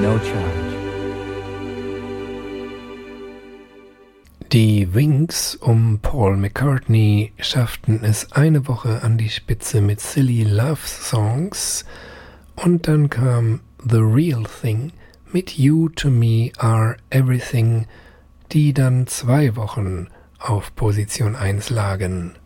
No charge. Die Wings um Paul McCartney schafften es eine Woche an die Spitze mit Silly Love Songs und dann kam The Real Thing mit You to Me Are Everything, die dann 2 Wochen auf Position 1 lagen.